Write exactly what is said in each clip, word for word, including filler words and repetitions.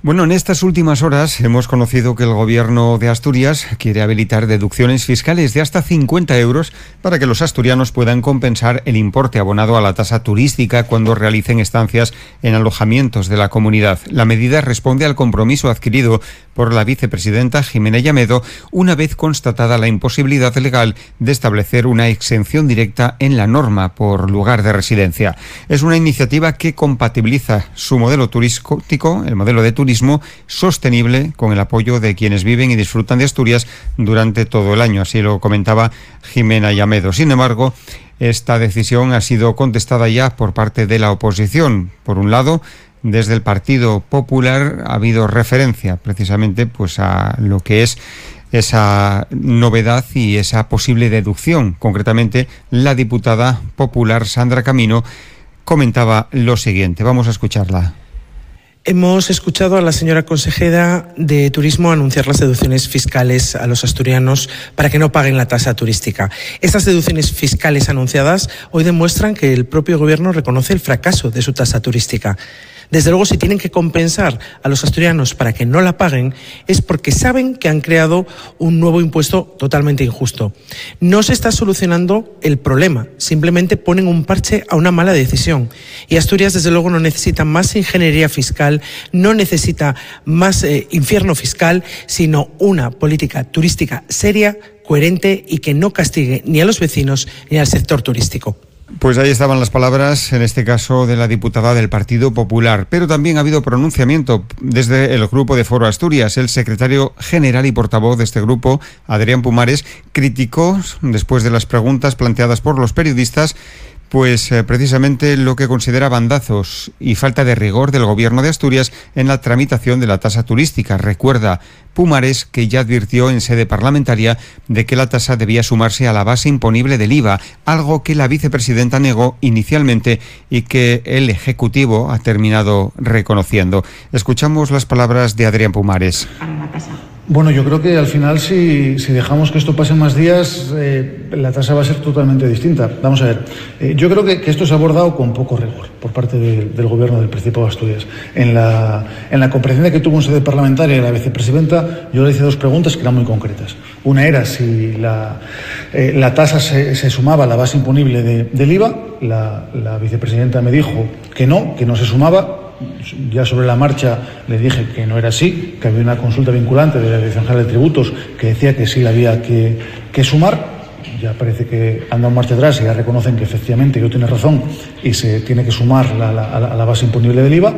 Bueno, en estas últimas horas hemos conocido que el Gobierno de Asturias quiere habilitar deducciones fiscales de hasta cincuenta euros para que los asturianos puedan compensar el importe abonado a la tasa turística cuando realicen estancias en alojamientos de la comunidad. La medida responde al compromiso adquirido por la vicepresidenta Jimena Llamedo una vez constatada la imposibilidad legal de establecer una exención directa en la norma por lugar de residencia. Es una iniciativa que compatibiliza su modelo turístico, el modelo de turismo sostenible, con el apoyo de quienes viven y disfrutan de Asturias durante todo el año. Así lo comentaba Jimena Llamedo. Sin embargo, esta decisión ha sido contestada ya por parte de la oposición. Por un lado, desde el Partido Popular ha habido referencia precisamente pues a lo que es esa novedad y esa posible deducción. Concretamente, la diputada popular Sandra Camino comentaba lo siguiente. Vamos a escucharla. Hemos escuchado a la señora consejera de Turismo anunciar las deducciones fiscales a los asturianos para que no paguen la tasa turística. Estas deducciones fiscales anunciadas hoy demuestran que el propio Gobierno reconoce el fracaso de su tasa turística. Desde luego, si tienen que compensar a los asturianos para que no la paguen, es porque saben que han creado un nuevo impuesto totalmente injusto. No se está solucionando el problema, simplemente ponen un parche a una mala decisión. Y Asturias, desde luego, no necesita más ingeniería fiscal, no necesita más eh, infierno fiscal, sino una política turística seria, coherente y que no castigue ni a los vecinos ni al sector turístico. Pues ahí estaban las palabras, en este caso de la diputada del Partido Popular. Pero también ha habido pronunciamiento desde el Grupo de Foro Asturias. El secretario general y portavoz de este grupo, Adrián Pumares, criticó, después de las preguntas planteadas por los periodistas, pues eh, precisamente lo que considera bandazos y falta de rigor del Gobierno de Asturias en la tramitación de la tasa turística. Recuerda Pumares que ya advirtió en sede parlamentaria de que la tasa debía sumarse a la base imponible del I V A, algo que la vicepresidenta negó inicialmente y que el Ejecutivo ha terminado reconociendo. Escuchamos las palabras de Adrián Pumares. Bueno, yo creo que al final si, si dejamos que esto pase más días, eh, la tasa va a ser totalmente distinta. Vamos a ver, eh, yo creo que, que esto se ha abordado con poco rigor por parte de, del Gobierno del Principado de Asturias. En la, en la comparecencia que tuvo en sede parlamentaria la vicepresidenta, yo le hice dos preguntas que eran muy concretas. Una era si la, eh, la tasa se, se sumaba a la base imponible de, del I V A. La, la vicepresidenta me dijo que no, que no se sumaba. Ya sobre la marcha le dije que no era así, que había una consulta vinculante de la Dirección General de Tributos que decía que sí la había que, que sumar. Ya parece que han dado marcha atrás y ya reconocen que efectivamente yo tiene razón y se tiene que sumar la, la, a, la, a la base imponible del I V A.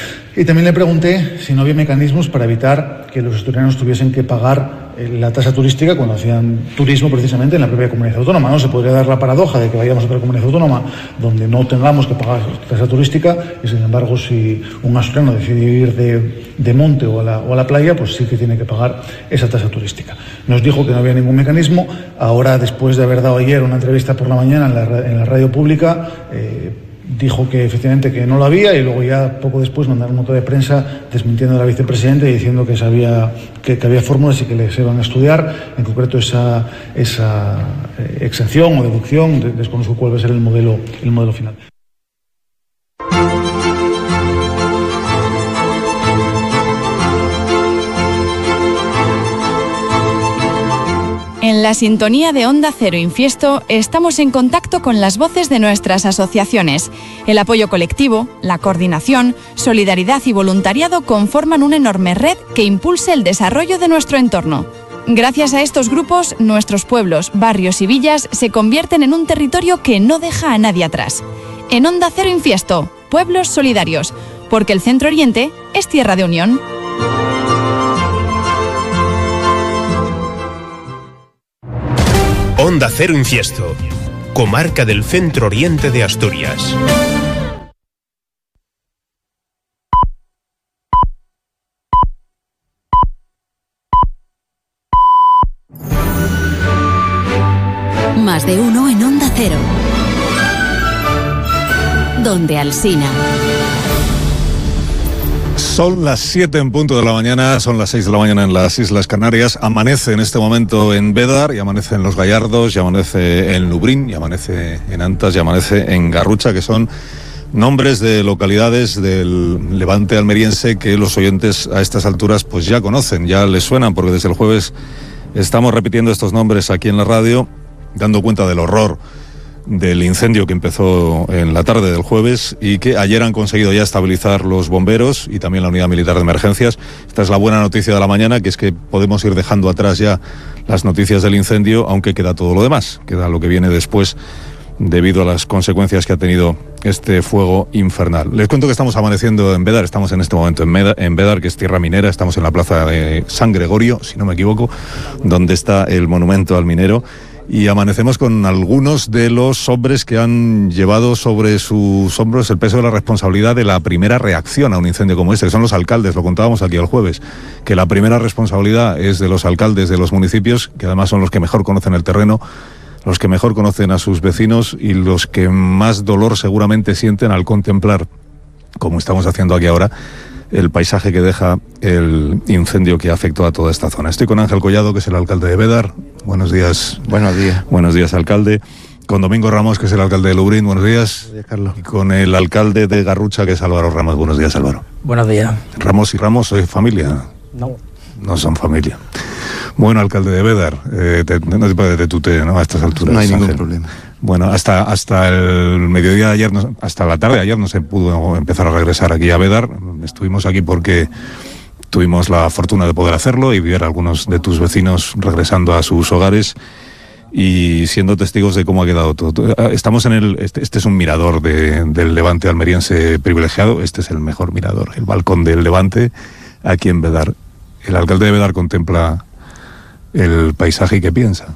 Y también le pregunté si no había mecanismos para evitar que los asturianos tuviesen que pagar la tasa turística cuando hacían turismo precisamente en la propia comunidad autónoma. No se podría dar la paradoja de que vayamos a otra comunidad autónoma donde no tengamos que pagar tasa turística y, sin embargo, si un asturiano decide ir de, de monte o a, la, o a la playa, pues sí que tiene que pagar esa tasa turística. Nos dijo que no había ningún mecanismo. Ahora, después de haber dado ayer una entrevista por la mañana en la, en la radio pública, eh, dijo que efectivamente que no lo había y luego ya poco después mandaron nota de prensa desmintiendo a la vicepresidenta y diciendo que, sabía, que, que había fórmulas y que les iban a estudiar, en concreto esa, esa eh, exención o deducción, desconozco cuál va a ser el modelo, el modelo final. En la sintonía de Onda Cero Infiesto estamos en contacto con las voces de nuestras asociaciones. El apoyo colectivo, la coordinación, solidaridad y voluntariado conforman una enorme red que impulsa el desarrollo de nuestro entorno. Gracias a estos grupos, nuestros pueblos, barrios y villas se convierten en un territorio que no deja a nadie atrás. En Onda Cero Infiesto, pueblos solidarios, porque el Centro Oriente es tierra de unión. Onda Cero Infiesto, comarca del Centro Oriente de Asturias. Más de uno en Onda Cero. Donde Alsina. Son las siete en punto de la mañana, son las seis de la mañana en las Islas Canarias. Amanece en este momento en Bédar, y amanece en Los Gallardos, y amanece en Lubrín, y amanece en Antas, y amanece en Garrucha, que son nombres de localidades del Levante almeriense que los oyentes a estas alturas pues ya conocen, ya les suenan, porque desde el jueves estamos repitiendo estos nombres aquí en la radio, dando cuenta del horror del incendio que empezó en la tarde del jueves y que ayer han conseguido ya estabilizar los bomberos y también la unidad militar de emergencias. Esta es la buena noticia de la mañana, que es que podemos ir dejando atrás ya las noticias del incendio, aunque queda todo lo demás, queda lo que viene después debido a las consecuencias que ha tenido este fuego infernal. Les cuento que estamos amaneciendo en Bédar, estamos en este momento en, Meda, en Bédar, que es tierra minera, estamos en la plaza de San Gregorio, si no me equivoco, donde está el monumento al minero, y amanecemos con algunos de los hombres que han llevado sobre sus hombros el peso de la responsabilidad de la primera reacción a un incendio como este, que son los alcaldes, lo contábamos aquí el jueves, que la primera responsabilidad es de los alcaldes de los municipios, que además son los que mejor conocen el terreno, los que mejor conocen a sus vecinos y los que más dolor seguramente sienten al contemplar, como estamos haciendo aquí ahora, el paisaje que deja el incendio que afectó a toda esta zona. Estoy con Ángel Collado, que es el alcalde de Bédar. Buenos días. Buenos días. Buenos días, alcalde. Con Domingo Ramos, que es el alcalde de Lubrín. Buenos días. Buenos días, Carlos. Y con el alcalde de Garrucha, que es Álvaro Ramos. Buenos días, Álvaro. Buenos días. Ramos y Ramos, ¿sois familia? No. No son familia. Bueno, alcalde de Bédar, eh, te, no te puedes de tuteo, ¿no? A estas alturas. No hay ningún Ángel. problema. Bueno, hasta hasta el mediodía de ayer, no, hasta la tarde de ayer no se pudo empezar a regresar aquí a Bédar. Estuvimos aquí porque tuvimos la fortuna de poder hacerlo y ver a algunos de tus vecinos regresando a sus hogares y siendo testigos de cómo ha quedado todo. Estamos en el, este, este es un mirador de, del Levante almeriense privilegiado, este es el mejor mirador, el balcón del Levante, aquí en Bédar. El alcalde de Bédar contempla el paisaje y ¿qué piensa?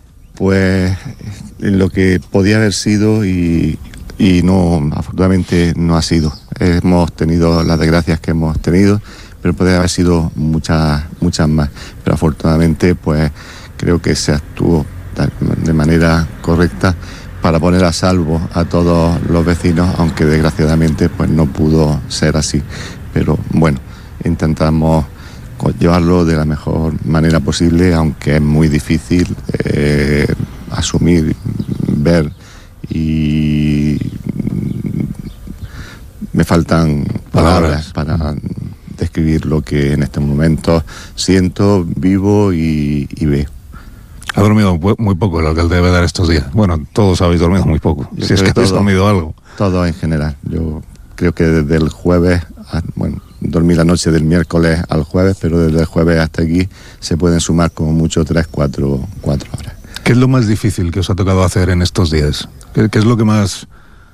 Pues lo que podía haber sido y, y no, afortunadamente no ha sido. Hemos tenido las desgracias que hemos tenido, pero podría haber sido muchas, muchas más. Pero afortunadamente, pues creo que se actuó de manera correcta para poner a salvo a todos los vecinos, aunque desgraciadamente pues no pudo ser así. Pero bueno, intentamos llevarlo de la mejor manera posible, aunque es muy difícil eh, asumir, ver y me faltan palabras, palabras para describir lo que en estos momentos siento, vivo y, y veo. Ha dormido muy poco el alcalde de Bédar estos días. Bueno, todos habéis dormido muy poco. Yo si es que habéis dormido algo. Todo en general. Yo creo que desde el jueves, bueno, dormí la noche del miércoles al jueves, pero desde el jueves hasta aquí se pueden sumar como mucho tres, cuatro, cuatro horas. ¿Qué es lo más difícil que os ha tocado hacer en estos días? ¿Qué, qué es lo que más...?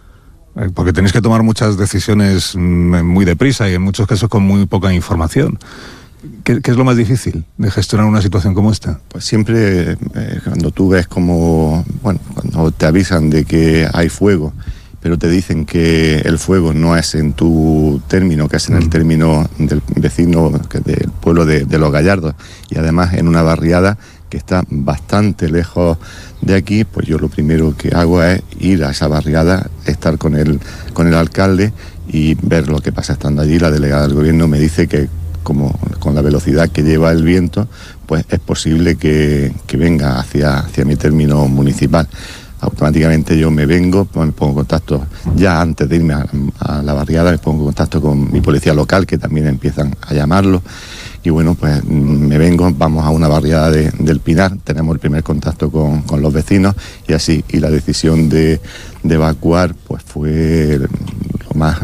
Porque tenéis que tomar muchas decisiones muy deprisa y en muchos casos con muy poca información. ¿Qué, qué es lo más difícil de gestionar una situación como esta? Pues siempre eh, cuando tú ves como, bueno, cuando te avisan de que hay fuego, pero te dicen que el fuego no es en tu término, que es en mm. el término del vecino, que del pueblo de, de Los Gallardos, y además en una barriada que está bastante lejos de aquí, pues yo lo primero que hago es ir a esa barriada, estar con el, con el alcalde y ver lo que pasa estando allí. La delegada del gobierno me dice que como con la velocidad que lleva el viento, pues es posible que, que venga hacia, hacia mi término municipal. Automáticamente yo me vengo, me pongo en contacto, ya antes de irme a, a la barriada, me pongo en contacto con mi policía local, que también empiezan a llamarlo, y bueno, pues me vengo, vamos a una barriada de, del Pinar, tenemos el primer contacto con, con los vecinos, y así, y la decisión de, de evacuar, pues fue lo más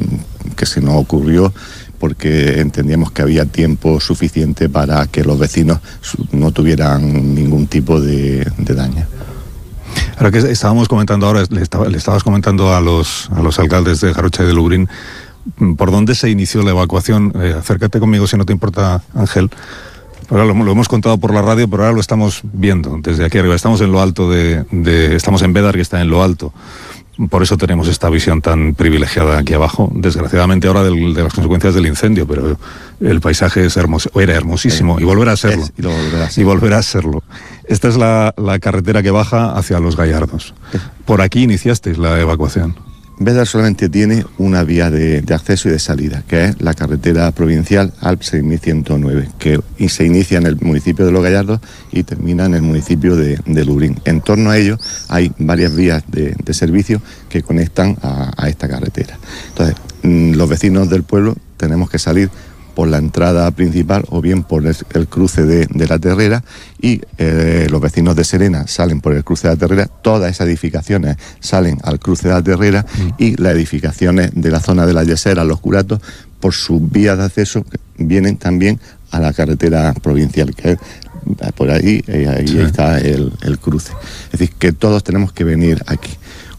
que se nos ocurrió, porque entendíamos que había tiempo suficiente para que los vecinos no tuvieran ningún tipo de, de daño. Ahora que estábamos comentando ahora, le, estaba, le estabas comentando a los, a los alcaldes de Garrucha y de Lubrín, ¿por dónde se inició la evacuación? Eh, acércate conmigo si no te importa, Ángel. Ahora lo, lo hemos contado por la radio, pero ahora lo estamos viendo desde aquí arriba. Estamos en lo alto de, de estamos en Bédar, que está en lo alto. Por eso tenemos esta visión tan privilegiada aquí abajo. Desgraciadamente ahora del, de las consecuencias del incendio, pero el paisaje es hermoso, era hermosísimo y volverá a serlo. Es, y, lo volverá a ser. y volverá a serlo. Esta es la, la carretera que baja hacia Los Gallardos. Por aquí iniciasteis la evacuación. Bédar solamente tiene una vía de, de acceso y de salida, que es la carretera provincial A L P seis mil ciento nueve, que se inicia en el municipio de Los Gallardos y termina en el municipio de, de Lubrín. En torno a ello hay varias vías de, de servicio que conectan a, a esta carretera. Entonces, los vecinos del pueblo tenemos que salir por la entrada principal o bien por el, el cruce de, de la Terrera, y eh, los vecinos de Serena salen por el cruce de la Terrera. Todas esas edificaciones salen al cruce de la Terrera mm. y las edificaciones de la zona de la Yesera, los Curatos, por sus vías de acceso vienen también a la carretera provincial, que es por ahí, ahí, ahí sí. está el, el cruce. Es decir, que todos tenemos que venir aquí.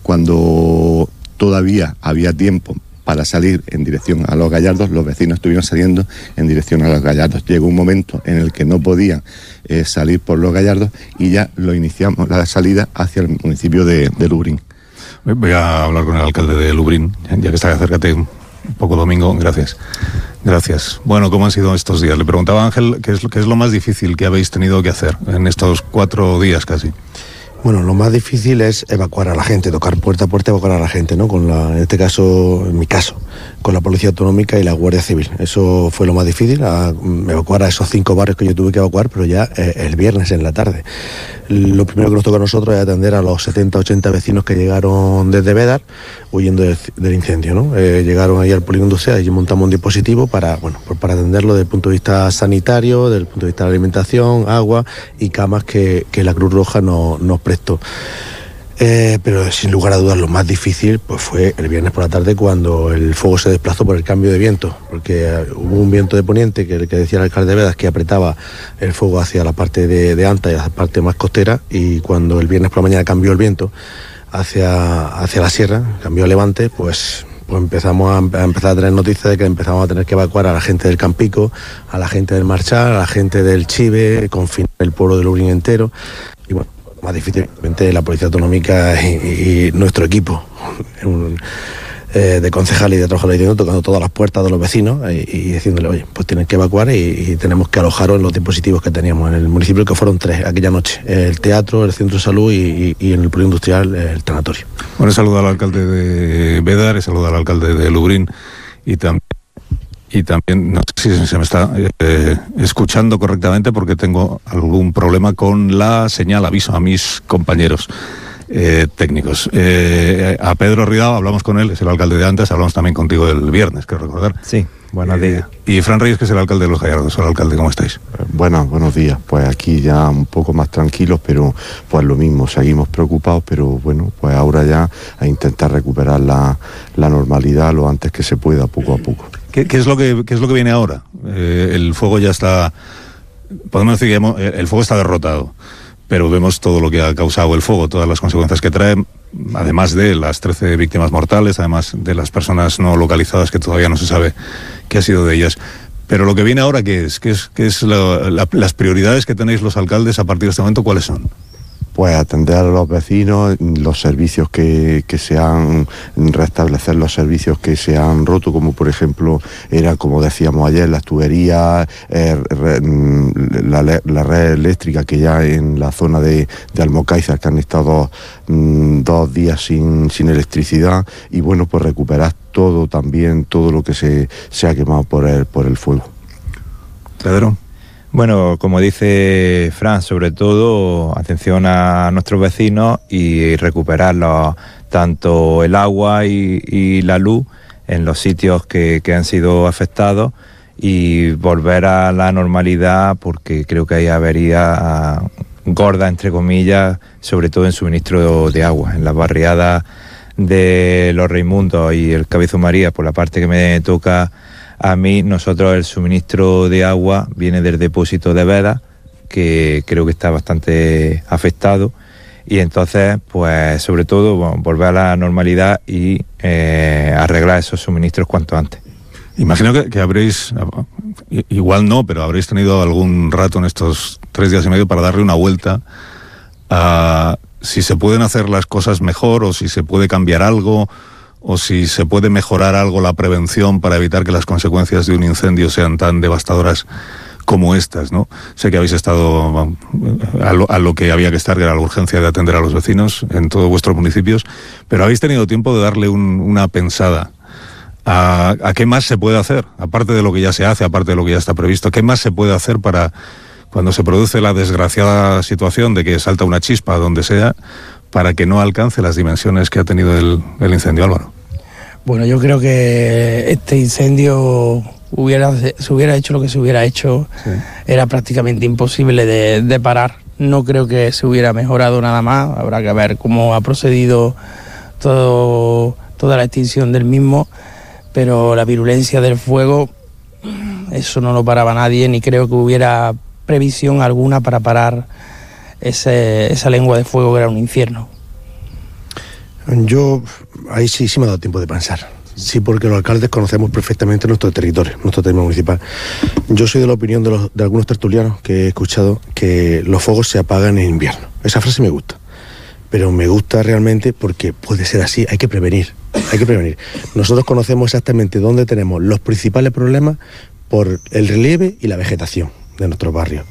Cuando todavía había tiempo para salir en dirección a Los Gallardos, los vecinos estuvieron saliendo en dirección a Los Gallardos. Llegó un momento en el que no podían eh, salir por Los Gallardos y ya lo iniciamos, la salida hacia el municipio de, de Lubrín. Voy a hablar con el alcalde de Lubrín, ya que está, acércate un poco, Domingo. Gracias. Gracias. Bueno, ¿cómo han sido estos días? Le preguntaba a Ángel qué es, qué es lo más difícil que habéis tenido que hacer en estos cuatro días casi. Bueno, lo más difícil es evacuar a la gente, tocar puerta a puerta, evacuar a la gente, ¿no? Con la, en este caso, en mi caso, con la Policía Autonómica y la Guardia Civil. Eso fue lo más difícil, a, evacuar a esos cinco barrios que yo tuve que evacuar, pero ya eh, el viernes en la tarde. Lo primero que nos tocó a nosotros es atender a los setenta, ochenta vecinos que llegaron desde Bédar, huyendo del, del incendio, ¿no? Eh, llegaron ahí al polígono industrial y montamos un dispositivo para, bueno, pues para atenderlo desde el punto de vista sanitario, desde el punto de vista de la alimentación, agua y camas que, que la Cruz Roja no, nos prestó. Eh, pero sin lugar a dudas lo más difícil pues fue el viernes por la tarde, cuando el fuego se desplazó por el cambio de viento, porque uh, hubo un viento de poniente que, que decía el alcalde de Bédar que apretaba el fuego hacia la parte de, de Anta y la parte más costera, y cuando el viernes por la mañana cambió el viento hacia, hacia la sierra, cambió a levante, pues pues empezamos a, a empezar a tener noticias de que empezamos a tener que evacuar a la gente del Campico, a la gente del Marchal, a la gente del Chive, confinar el pueblo de Lubrín entero. Y bueno, más difícilmente la Policía Autonómica y, y nuestro equipo un, eh, de concejales y de trabajadores, tocando todas las puertas de los vecinos y, y diciéndole, oye, pues tienen que evacuar y, y tenemos que alojaros en los dispositivos que teníamos en el municipio, que fueron tres aquella noche: el teatro, el centro de salud y, y, y en el polígono industrial el tanatorio. Bueno, saludo al alcalde de Bédar, saludo al alcalde de Lubrín y también Y también, no sé si se me está eh, escuchando correctamente, porque tengo algún problema con la señal. Aviso a mis compañeros eh, técnicos. Eh, a Pedro Ridao, hablamos con él, es el alcalde de Antas, hablamos también contigo el viernes, creo recordar. Sí, buenos eh, días. Y Fran Reyes, que es el alcalde de Los Gallardos. Hola, alcalde, ¿cómo estáis? Eh, bueno, buenos días. Pues aquí ya un poco más tranquilos, pero pues lo mismo, seguimos preocupados, pero bueno, pues ahora ya a intentar recuperar la, la normalidad lo antes que se pueda, poco a poco. ¿Qué, qué, es lo que, ¿Qué es lo que viene ahora? Eh, el fuego ya está... Podemos decir que hemos, el fuego está derrotado, pero vemos todo lo que ha causado el fuego, todas las consecuencias que trae, además de las trece víctimas mortales, además de las personas no localizadas, que todavía no se sabe qué ha sido de ellas. Pero lo que viene ahora, ¿qué es? ¿Qué es, qué es la, la, las prioridades que tenéis los alcaldes a partir de este momento? ¿Cuáles son? Pues atender a los vecinos, los servicios que, que se han, restablecer los servicios que se han roto, como por ejemplo era, como decíamos ayer, las tuberías, eh, re, la, la red eléctrica, que ya en la zona de, de Almocáizar, que han estado mm, dos días sin, sin electricidad, y bueno, pues recuperar todo también, todo lo que se, se ha quemado por el, por el fuego. Pedro. Bueno, como dice Fran, sobre todo atención a nuestros vecinos y recuperarlos, tanto el agua y, y la luz en los sitios que, que han sido afectados, y volver a la normalidad, porque creo que hay averías gordas, entre comillas, sobre todo en suministro de agua, en las barriadas de Los Raimundos y el Cabezo María, por la parte que me toca a mí. Nosotros el suministro de agua viene del depósito de Bédar, que creo que está bastante afectado, y entonces pues sobre todo bueno, volver a la normalidad y eh, arreglar esos suministros cuanto antes. Imagino que, que habréis, igual no, pero habréis tenido algún rato en estos tres días y medio para darle una vuelta a si se pueden hacer las cosas mejor, o si se puede cambiar algo, o si se puede mejorar algo la prevención para evitar que las consecuencias de un incendio sean tan devastadoras como estas, ¿no? Sé que habéis estado a lo, a lo que había que estar, que era la urgencia de atender a los vecinos en todos vuestros municipios, pero habéis tenido tiempo de darle un, una pensada a, a qué más se puede hacer, aparte de lo que ya se hace, aparte de lo que ya está previsto, qué más se puede hacer para, cuando se produce la desgraciada situación de que salta una chispa donde sea, para que no alcance las dimensiones que ha tenido el, el incendio, Álvaro. Bueno, yo creo que este incendio hubiera, se hubiera hecho lo que se hubiera hecho, sí. Era prácticamente imposible de, de parar. No creo que se hubiera mejorado nada más, habrá que ver cómo ha procedido todo, toda la extinción del mismo, pero la virulencia del fuego, eso no lo paraba nadie, ni creo que hubiera previsión alguna para parar ese, esa lengua de fuego que era un infierno. Yo, ahí sí, sí me ha dado tiempo de pensar. Sí, porque los alcaldes conocemos perfectamente nuestro territorio, nuestro territorio municipal. Yo soy de la opinión de, los, de algunos tertulianos que he escuchado que los fuegos se apagan en invierno. Esa frase me gusta, pero me gusta realmente porque puede ser así, hay que prevenir, hay que prevenir. Nosotros conocemos exactamente dónde tenemos los principales problemas por el relieve y la vegetación de nuestros barrios.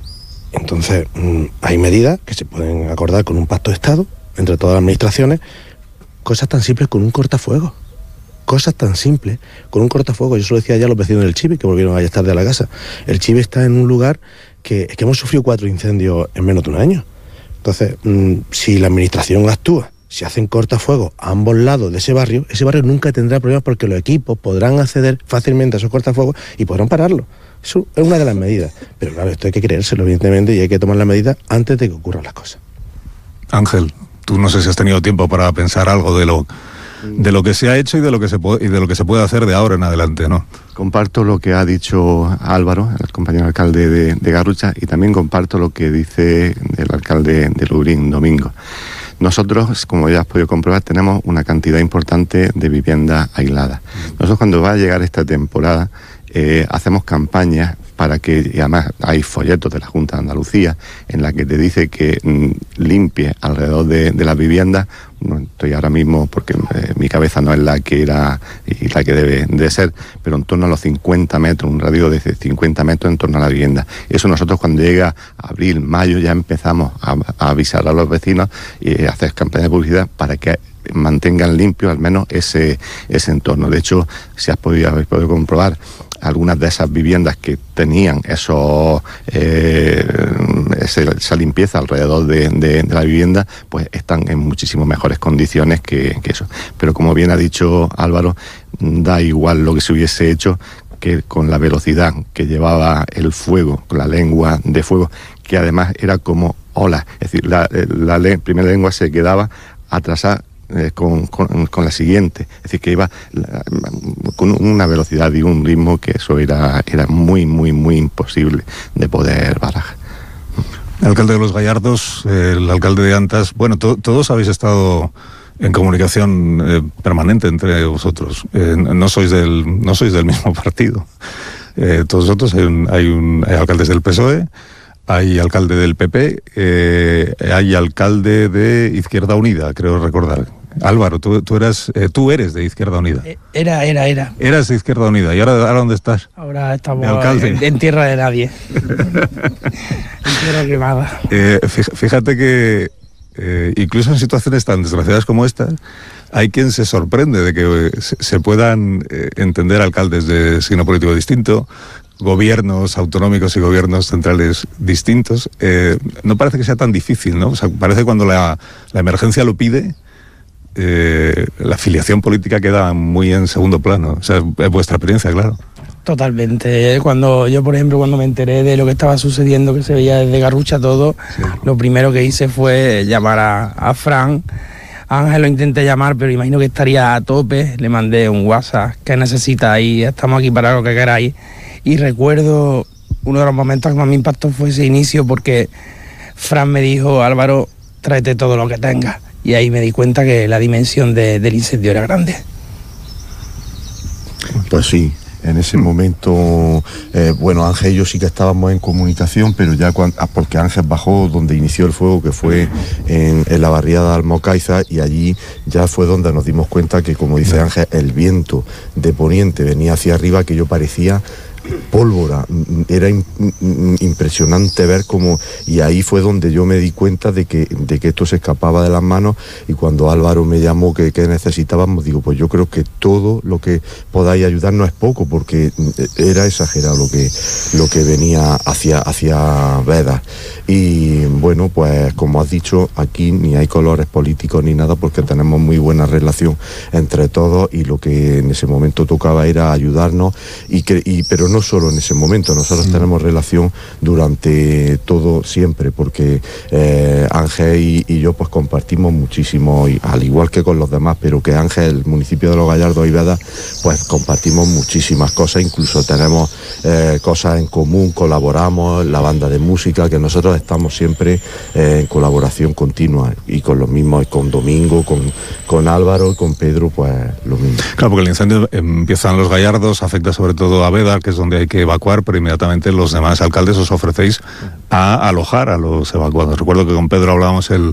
Entonces, hay medidas que se pueden acordar con un pacto de Estado entre todas las administraciones, cosas tan simples con un cortafuegos, cosas tan simples con un cortafuegos. Yo se lo decía ya a los vecinos del Chive que volvieron ayer tarde a la casa. El Chive está en un lugar que, que hemos sufrido cuatro incendios en menos de un año. Entonces, mmm, si la administración actúa, si hacen cortafuegos a ambos lados de ese barrio, ese barrio nunca tendrá problemas porque los equipos podrán acceder fácilmente a esos cortafuegos y podrán pararlo. Eso es una de las medidas. Pero claro, esto hay que creérselo, evidentemente, y hay que tomar las medidas antes de que ocurran las cosas. Ángel, tú no sé si has tenido tiempo para pensar algo de lo de lo que se ha hecho y de lo que se puede, y de lo que se puede hacer de ahora en adelante, ¿no? Comparto lo que ha dicho Álvaro, el compañero alcalde de, de Garrucha, y también comparto lo que dice el alcalde de Lurín, Domingo. Nosotros, como ya has podido comprobar, tenemos una cantidad importante de viviendas aisladas. Nosotros, cuando va a llegar esta temporada, eh, hacemos campañas para que, y además hay folletos de la Junta de Andalucía en la que te dice que mm, limpie alrededor de, de las viviendas. No estoy ahora mismo porque eh, mi cabeza no es la que era y la que debe de ser, pero en torno a los cincuenta metros, un radio de cincuenta metros en torno a la vivienda. Eso nosotros, cuando llega abril, mayo, ya empezamos a, a avisar a los vecinos y a hacer campañas de publicidad para que mantengan limpio al menos ese, ese entorno. De hecho, si has podido, habéis podido comprobar, algunas de esas viviendas que tenían esos, eh, ese, esa limpieza alrededor de, de, de la vivienda, pues están en muchísimo mejores condiciones que, que eso. Pero como bien ha dicho Álvaro, da igual lo que se hubiese hecho, que con la velocidad que llevaba el fuego, con la lengua de fuego, que además era como ola, es decir, la, la, la primera lengua se quedaba atrasada Eh, con, con, con la siguiente, es decir, que iba la, con una velocidad y un ritmo que eso era, era muy, muy, muy imposible de poder barajar. El alcalde de Los Gallardos, el alcalde de Antas, bueno, to, todos habéis estado en comunicación eh, permanente entre vosotros, eh, no sois del no sois del mismo partido, eh, todos vosotros hay, un, hay, un, hay alcaldes del P S O E, hay alcalde del P P, eh, hay alcalde de Izquierda Unida, creo recordar. Álvaro, tú, tú, eras, eh, tú eres de Izquierda Unida. Era, era, era. Eras de Izquierda Unida. ¿Y ahora, ahora dónde estás? Ahora estamos en, en tierra de nadie. En tierra quemada. Eh, fíjate que eh, incluso en situaciones tan desgraciadas como esta, hay quien se sorprende de que se, se puedan eh, entender alcaldes de signo político distinto, gobiernos autonómicos y gobiernos centrales distintos. Eh, no parece que sea tan difícil, ¿no? O sea, parece que cuando la, la emergencia lo pide, eh, la afiliación política queda muy en segundo plano. O sea, es vuestra experiencia, claro. Totalmente. Cuando yo, por ejemplo, cuando me enteré de lo que estaba sucediendo, que se veía desde Garrucha todo, sí. Lo primero que hice fue llamar a, a Fran. A Ángel lo intenté llamar, pero imagino que estaría a tope. Le mandé un WhatsApp, que necesita, y estamos aquí para lo que queráis. Y recuerdo uno de los momentos que más me impactó fue ese inicio, porque Fran me dijo: Álvaro, tráete todo lo que tengas. Y ahí me di cuenta que la dimensión de, del incendio era grande. Pues sí, en ese momento, eh, bueno, Ángel y yo sí que estábamos en comunicación, pero ya cuando, porque Ángel bajó donde inició el fuego, que fue en, en la barriada de Almocaiza, y allí ya fue donde nos dimos cuenta que, como dice Ángel, el viento de poniente venía hacia arriba, que yo parecía pólvora, era in, impresionante ver cómo, y ahí fue donde yo me di cuenta de que, de que esto se escapaba de las manos, y cuando Álvaro me llamó que, que necesitábamos, digo, pues yo creo que todo lo que podáis ayudarnos es poco, porque era exagerado lo que, lo que venía hacia, hacia Vedas. Y bueno, pues como has dicho, aquí ni hay colores políticos ni nada, porque tenemos muy buena relación entre todos, y lo que en ese momento tocaba era ayudarnos, y que, y, pero no solo en ese momento, nosotros mm. tenemos relación durante todo, siempre, porque eh, Ángel y, y yo pues compartimos muchísimo, y, al igual que con los demás, pero que Ángel, el municipio de Los Gallardos y Vedas, pues compartimos muchísimas cosas, incluso tenemos eh, cosas en común, colaboramos, la banda de música, que nosotros estamos siempre eh, en colaboración continua, y con los mismos, con Domingo, con, con Álvaro y con Pedro, pues lo mismo. Claro, porque el incendio empieza en Los Gallardos, afecta sobre todo a Vedas, que es donde hay que evacuar, pero inmediatamente los demás alcaldes os ofrecéis a alojar a los evacuados. Recuerdo que con Pedro hablábamos el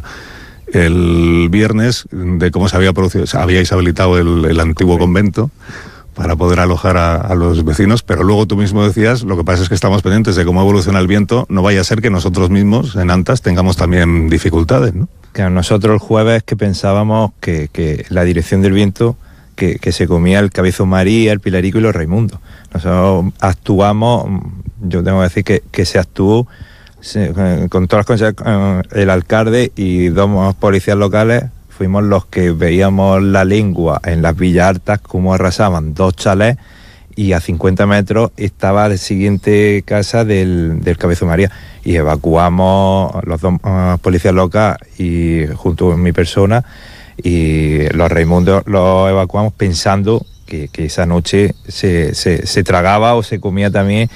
el viernes de cómo se había producido, habíais habilitado el, el antiguo convento para poder alojar a, a los vecinos, pero luego tú mismo decías, lo que pasa es que estamos pendientes de cómo evoluciona el viento, no vaya a ser que nosotros mismos en Antas tengamos también dificultades, ¿no? Que nosotros el jueves que pensábamos que, que la dirección del viento, que, que se comía el Cabezo María, el Pilarico y los Raimundos. Nosotros actuamos, yo tengo que decir que, que se actuó se, con todas las cosas, el alcalde y dos policías locales, fuimos los que veíamos la lengua en las Villas Altas, cómo arrasaban dos chalés, y a cincuenta metros estaba la siguiente casa del, del Cabezo María, y evacuamos los dos uh, policías locales y junto con mi persona, y los Raimundos los evacuamos pensando que, que esa noche se, se, se tragaba o se comía también.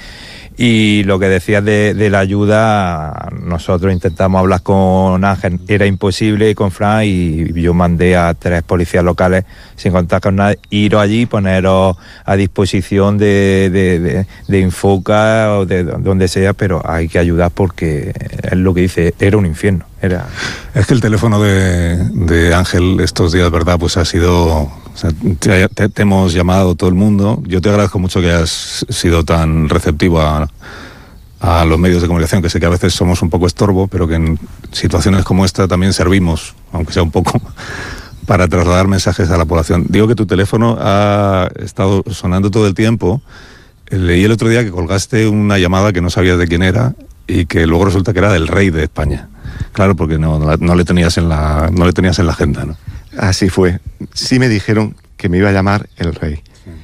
Y lo que decías de, de la ayuda, nosotros intentamos hablar con Ángel, era imposible con Fran, y yo mandé a tres policías locales sin contar con nadie, iros allí, poneros a disposición de, de, de, de Infoca o de donde sea, pero hay que ayudar porque es lo que dice, era un infierno. Era... Es que el teléfono de, de Ángel estos días, ¿verdad? Pues ha sido... O sea, te, te, te hemos llamado todo el mundo. Yo te agradezco mucho que hayas sido tan receptivo a, a los medios de comunicación, que sé que a veces somos un poco estorbo, pero que en situaciones como esta también servimos, aunque sea un poco, para trasladar mensajes a la población. Digo que tu teléfono ha estado sonando todo el tiempo. Leí el otro día que colgaste una llamada que no sabías de quién era y que luego resulta que era del rey de España. Claro, porque no, no, no le tenías en la, no le tenías en la agenda, ¿no? Así fue. Sí me dijeron que me iba a llamar el rey.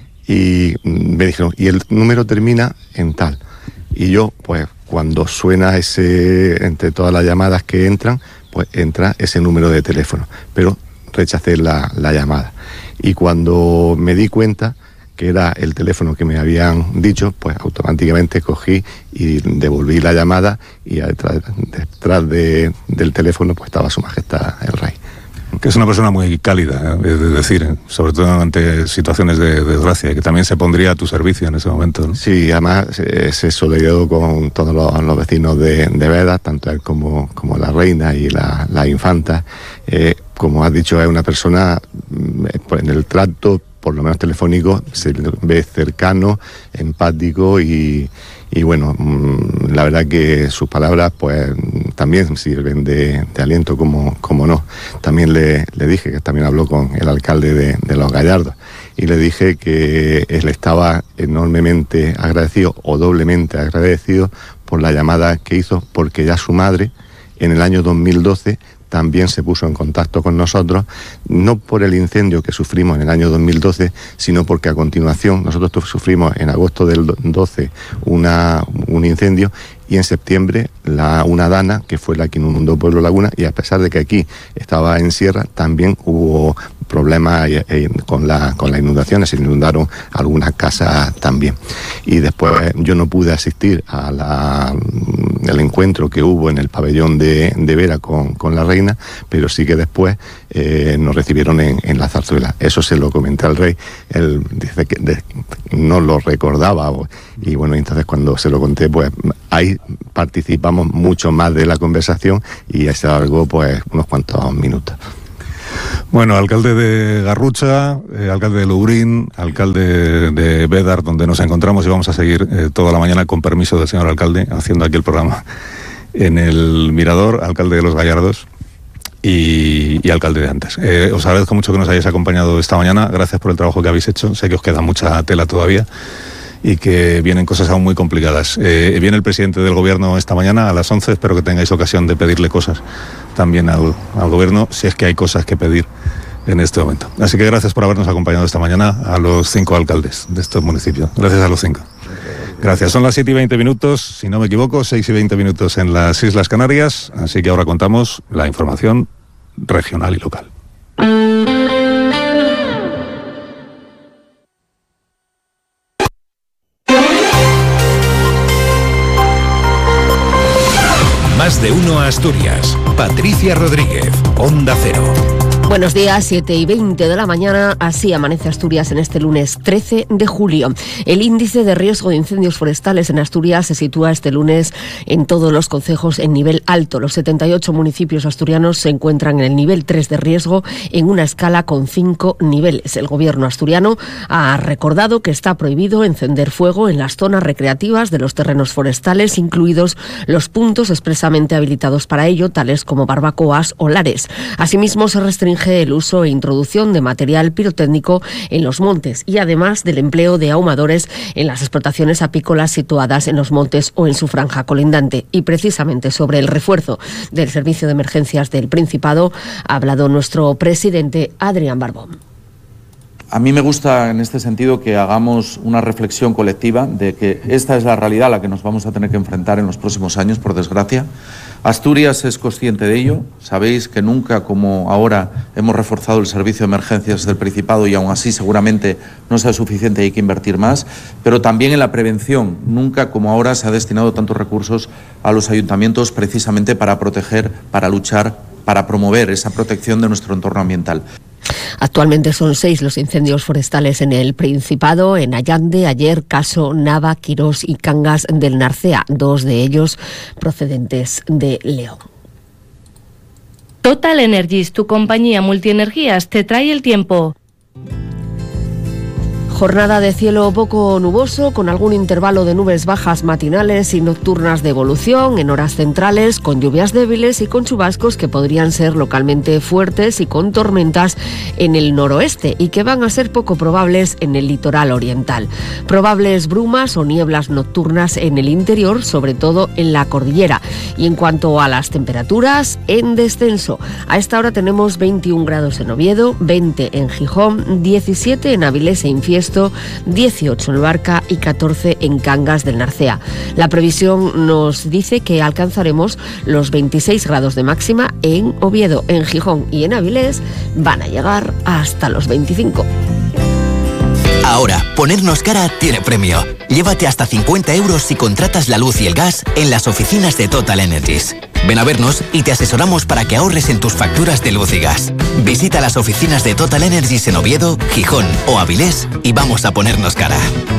Y me dijeron, y el número termina en tal. Y yo, pues, cuando suena ese, entre todas las llamadas que entran, pues entra ese número de teléfono. Pero rechacé la, la llamada. Y cuando me di cuenta que era el teléfono que me habían dicho, pues automáticamente cogí y devolví la llamada, y detrás, detrás de, del teléfono pues estaba Su Majestad el Rey. Que es una persona muy cálida, es decir, sobre todo ante situaciones de, de desgracia, y que también se pondría a tu servicio en ese momento, ¿no? Sí, además eh, se solidarizó con todos los, los vecinos de, de Vedas, tanto él como, como la reina y la, la infanta. Eh, como has dicho, es una persona eh, en el trato, por lo menos telefónico, se ve cercano, empático y, y bueno, la verdad que sus palabras pues también sirven de, de aliento, como, como no. También le, le dije, que también habló con el alcalde de, de Los Gallardos, y le dije que él estaba enormemente agradecido, o doblemente agradecido, por la llamada que hizo, porque ya su madre, en el año dos mil doce, también se puso en contacto con nosotros, no por el incendio que sufrimos en el año dos mil doce, sino porque a continuación nosotros sufrimos en agosto del doce una, un incendio, y en septiembre la, una dana, que fue la que inundó Pueblo Laguna, y a pesar de que aquí estaba en sierra, también hubo problemas eh, eh, con, la, con las inundaciones, se inundaron algunas casas también. Y después yo no pude asistir a la, el encuentro que hubo en el pabellón de, de Vera con, con la reina, pero sí que después eh, nos recibieron en, en la zarzuela. Eso se lo comenté al rey, él dice que de, no lo recordaba, y bueno, entonces cuando se lo conté, pues ahí participamos mucho más de la conversación, y se alargó pues unos cuantos minutos. Bueno, alcalde de Garrucha, eh, alcalde de Lubrín, alcalde de Bédar, donde nos encontramos y vamos a seguir eh, toda la mañana, con permiso del señor alcalde, haciendo aquí el programa en el Mirador, alcalde de Los Gallardos y, y alcalde de Antes. Eh, os agradezco mucho que nos hayáis acompañado esta mañana, gracias por el trabajo que habéis hecho, sé que os queda mucha tela todavía y que vienen cosas aún muy complicadas. Eh, viene el presidente del gobierno esta mañana a las once, espero que tengáis ocasión de pedirle cosas también al, al gobierno, si es que hay cosas que pedir en este momento. Así que gracias por habernos acompañado esta mañana a los cinco alcaldes de estos municipios. Gracias a los cinco. Gracias. Son las siete y veinte minutos, si no me equivoco, seis y veinte minutos en las Islas Canarias, así que ahora contamos la información regional y local. Más de uno Asturias. Patricia Rodríguez, Onda Cero. Buenos días, siete y veinte de la mañana, así amanece Asturias en este lunes trece de julio. El índice de riesgo de incendios forestales en Asturias se sitúa este lunes en todos los concejos en nivel alto. Los setenta y ocho municipios asturianos se encuentran en el nivel tres de riesgo, en una escala con cinco niveles. El gobierno asturiano ha recordado que está prohibido encender fuego en las zonas recreativas de los terrenos forestales, incluidos los puntos expresamente habilitados para ello, tales como barbacoas o lares. Asimismo, se restringe el uso e introducción de material pirotécnico en los montes y además del empleo de ahumadores en las explotaciones apícolas situadas en los montes o en su franja colindante. Y precisamente sobre el refuerzo del servicio de emergencias del Principado ha hablado nuestro presidente Adrián Barbón. A mí me gusta en este sentido que hagamos una reflexión colectiva de que esta es la realidad a la que nos vamos a tener que enfrentar en los próximos años, por desgracia. Asturias es consciente de ello. Sabéis que nunca como ahora hemos reforzado el servicio de emergencias del Principado y aún así seguramente no sea suficiente, hay que invertir más. Pero también en la prevención. Nunca como ahora se ha destinado tantos recursos a los ayuntamientos precisamente para proteger, para luchar, para promover esa protección de nuestro entorno ambiental. Actualmente son seis los incendios forestales en el Principado, en Allande, Aller, Caso, Nava, Quirós y Cangas del Narcea, dos de ellos procedentes de León. Total Energies, tu compañía multienergías, te trae el tiempo. Jornada de cielo poco nuboso, con algún intervalo de nubes bajas matinales y nocturnas de evolución en horas centrales, con lluvias débiles y con chubascos que podrían ser localmente fuertes y con tormentas en el noroeste y que van a ser poco probables en el litoral oriental. Probables brumas o nieblas nocturnas en el interior, sobre todo en la cordillera. Y en cuanto a las temperaturas, en descenso. A esta hora tenemos veintiún grados en Oviedo, veinte en Gijón, diecisiete en Avilés e Infiesto, dieciocho en Luarca y catorce en Cangas del Narcea. La previsión nos dice que alcanzaremos los veintiséis grados de máxima en Oviedo, en Gijón y en Avilés van a llegar hasta los veinticinco. Ahora, ponernos cara tiene premio. Llévate hasta cincuenta euros si contratas la luz y el gas en las oficinas de Total Energies. Ven a vernos y te asesoramos para que ahorres en tus facturas de luz y gas. Visita las oficinas de Total Energies en Oviedo, Gijón o Avilés y vamos a ponernos cara.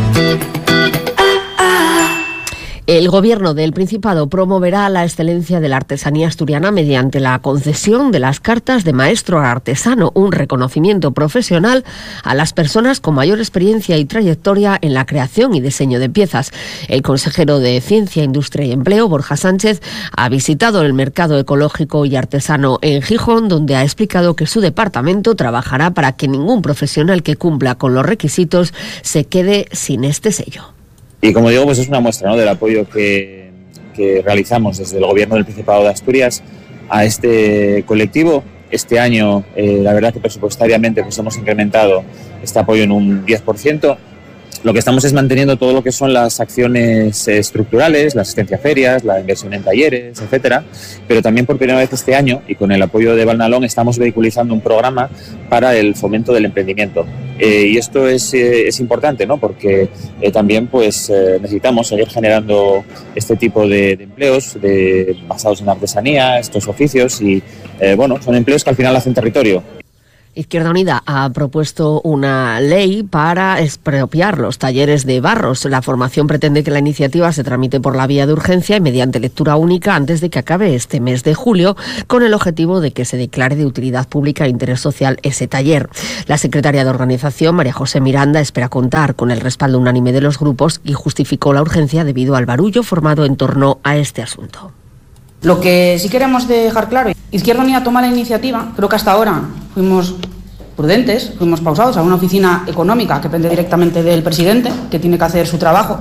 El Gobierno del Principado promoverá la excelencia de la artesanía asturiana mediante la concesión de las cartas de maestro artesano, un reconocimiento profesional a las personas con mayor experiencia y trayectoria en la creación y diseño de piezas. El consejero de Ciencia, Industria y Empleo, Borja Sánchez, ha visitado el mercado ecológico y artesano en Gijón, donde ha explicado que su departamento trabajará para que ningún profesional que cumpla con los requisitos se quede sin este sello. Y como digo, pues es una muestra, ¿no?, del apoyo que, que realizamos desde el Gobierno del Principado de Asturias a este colectivo. Este año, eh, la verdad que presupuestariamente pues hemos incrementado este apoyo en un diez por ciento. Lo que estamos es manteniendo todo lo que son las acciones estructurales, la asistencia a ferias, la inversión en talleres, etcétera. Pero también por primera vez este año, y con el apoyo de Valnalón, estamos vehiculizando un programa para el fomento del emprendimiento. Eh, y esto es, eh, es importante, ¿no?, porque eh, también pues, eh, necesitamos seguir generando este tipo de, de empleos de, basados en artesanía, estos oficios, y eh, bueno, son empleos que al final hacen territorio. Izquierda Unida ha propuesto una ley para expropiar los talleres de barros. La formación pretende que la iniciativa se tramite por la vía de urgencia y mediante lectura única antes de que acabe este mes de julio, con el objetivo de que se declare de utilidad pública e interés social ese taller. La secretaria de organización, María José Miranda, espera contar con el respaldo unánime de los grupos y justificó la urgencia debido al barullo formado en torno a este asunto. Lo que sí queremos dejar claro, Izquierda Unida toma la iniciativa, creo que hasta ahora fuimos prudentes, fuimos pausados, a una oficina económica que depende directamente del presidente, que tiene que hacer su trabajo,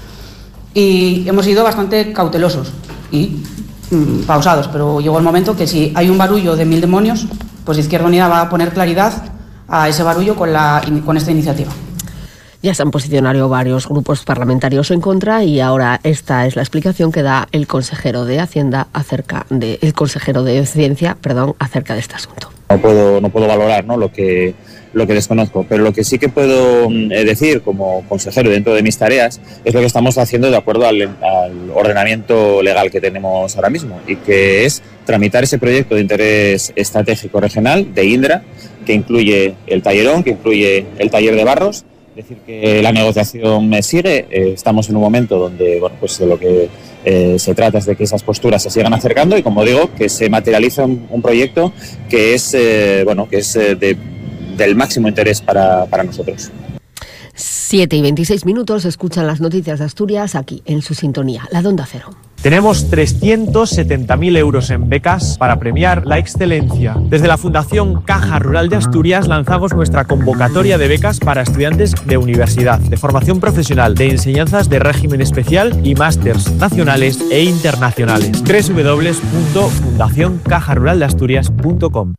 y hemos sido bastante cautelosos y mmm, pausados, pero llegó el momento que si hay un barullo de mil demonios, pues Izquierda Unida va a poner claridad a ese barullo con, la, con esta iniciativa. Ya se han posicionado varios grupos parlamentarios en contra y ahora esta es la explicación que da el consejero de Hacienda acerca de el consejero de Ciencia, perdón, acerca de este asunto. No puedo no puedo valorar, ¿no?, lo que lo que desconozco, pero lo que sí que puedo eh, decir como consejero dentro de mis tareas es lo que estamos haciendo de acuerdo al, al ordenamiento legal que tenemos ahora mismo, y que es tramitar ese proyecto de interés estratégico regional de Indra, que incluye el tallerón, que incluye el taller de barros. Decir que la negociación sigue, eh, estamos en un momento donde bueno, pues de lo que eh, se trata es de que esas posturas se sigan acercando y, como digo, que se materialice un, un proyecto que es eh, bueno que es eh, de, del máximo interés para, para nosotros. siete y veintiséis minutos, escuchan las noticias de Asturias aquí en su sintonía, la de Onda Cero. Tenemos trescientos setenta mil euros en becas para premiar la excelencia. Desde la Fundación Caja Rural de Asturias lanzamos nuestra convocatoria de becas para estudiantes de universidad, de formación profesional, de enseñanzas de régimen especial y másters nacionales e internacionales. doble u doble u doble u punto fundación caja rural de asturias punto com.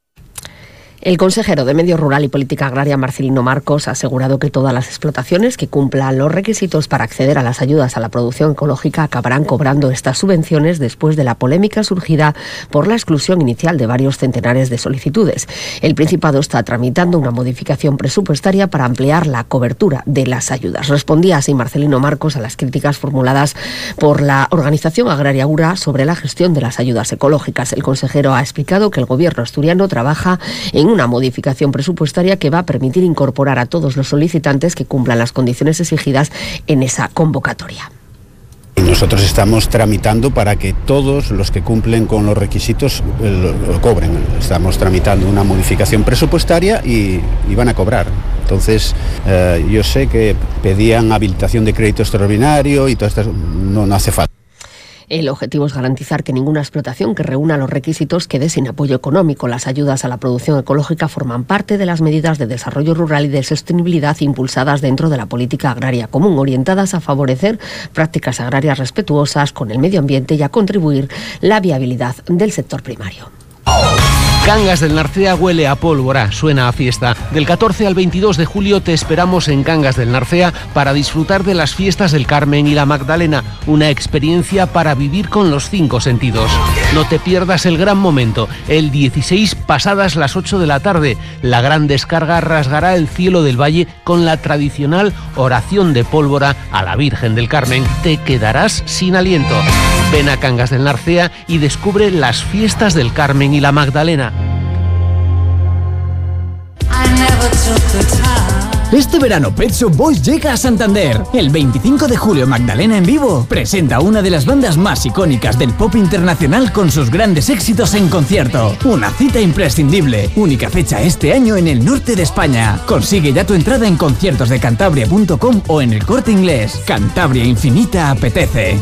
El consejero de Medio Rural y Política Agraria, Marcelino Marcos, ha asegurado que todas las explotaciones que cumplan los requisitos para acceder a las ayudas a la producción ecológica acabarán cobrando estas subvenciones después de la polémica surgida por la exclusión inicial de varios centenares de solicitudes. El Principado está tramitando una modificación presupuestaria para ampliar la cobertura de las ayudas. Respondía así Marcelino Marcos a las críticas formuladas por la Organización Agraria URA sobre la gestión de las ayudas ecológicas. El consejero ha explicado que el gobierno asturiano trabaja en una modificación presupuestaria que va a permitir incorporar a todos los solicitantes que cumplan las condiciones exigidas en esa convocatoria. Nosotros estamos tramitando para que todos los que cumplen con los requisitos lo, lo cobren. Estamos tramitando una modificación presupuestaria y, y van a cobrar. Entonces, eh, yo sé que pedían habilitación de crédito extraordinario y todo esto, no, no hace falta. El objetivo es garantizar que ninguna explotación que reúna los requisitos quede sin apoyo económico. Las ayudas a la producción ecológica forman parte de las medidas de desarrollo rural y de sostenibilidad impulsadas dentro de la política agraria común, orientadas a favorecer prácticas agrarias respetuosas con el medio ambiente y a contribuir la viabilidad del sector primario. Cangas del Narcea huele a pólvora, suena a fiesta. Del catorce al veintidós de julio te esperamos en Cangas del Narcea para disfrutar de las fiestas del Carmen y la Magdalena, una experiencia para vivir con los cinco sentidos. No te pierdas el gran momento, el dieciséis pasadas las ocho de la tarde. La gran descarga rasgará el cielo del valle con la tradicional oración de pólvora a la Virgen del Carmen. Te quedarás sin aliento. Ven a Cangas del Narcea y descubre las fiestas del Carmen y la Magdalena. Este verano Pet Shop Boys llega a Santander. El veinticinco de julio Magdalena en vivo presenta una de las bandas más icónicas del pop internacional con sus grandes éxitos en concierto. Una cita imprescindible, única fecha este año en el norte de España. Consigue ya tu entrada en conciertos de cantabria punto com o en el Corte Inglés. Cantabria Infinita apetece.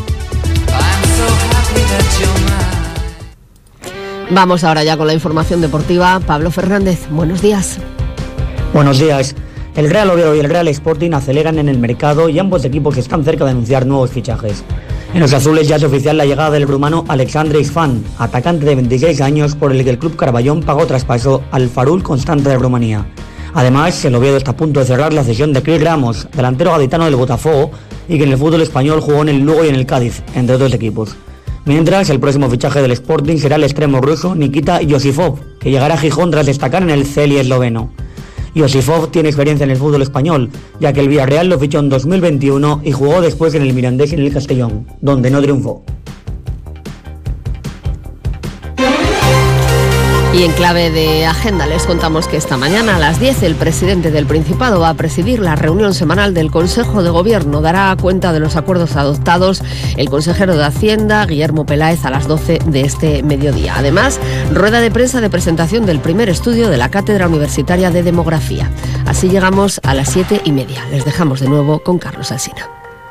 Vamos ahora ya con la información deportiva. Pablo Fernández, buenos días. Buenos días. El Real Oviedo y el Real Sporting aceleran en el mercado y ambos equipos están cerca de anunciar nuevos fichajes. En los azules ya es oficial la llegada del rumano Alexandre Isfan, atacante de veintiséis años por el que el club Carballón pagó traspaso al Farul Constante de Rumanía. Además, el Oviedo está a punto de cerrar la cesión de Chris Ramos, delantero gaditano del Botafogo, y que en el fútbol español jugó en el Lugo y en el Cádiz, entre otros equipos. Mientras, el próximo fichaje del Sporting será el extremo ruso Nikita Yosifov, que llegará a Gijón tras destacar en el Celje esloveno. Yosifov tiene experiencia en el fútbol español, ya que el Villarreal lo fichó en dos mil veintiuno y jugó después en el Mirandés y en el Castellón, donde no triunfó. Y en clave de agenda les contamos que esta mañana a las diez el presidente del Principado va a presidir la reunión semanal del Consejo de Gobierno. Dará cuenta de los acuerdos adoptados el consejero de Hacienda, Guillermo Peláez, a las doce de este mediodía. Además, rueda de prensa de presentación del primer estudio de la Cátedra Universitaria de Demografía. Así llegamos a las siete y media. Les dejamos de nuevo con Carlos Alsina.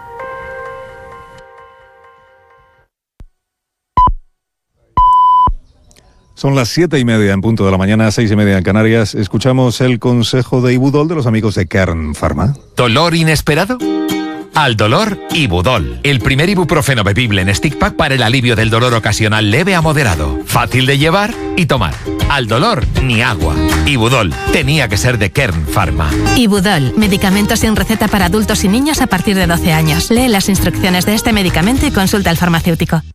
Son las siete y media en punto de la mañana, seis y media en Canarias. Escuchamos el consejo de Ibudol de los amigos de Kern Pharma. ¿Dolor inesperado? Al dolor, Ibudol. El primer ibuprofeno bebible en stick pack para el alivio del dolor ocasional leve a moderado. Fácil de llevar y tomar. Al dolor, ni agua. Ibudol. Tenía que ser de Kern Pharma. Ibudol. Medicamento sin receta para adultos y niños a partir de doce años. Lee las instrucciones de este medicamento y consulta al farmacéutico.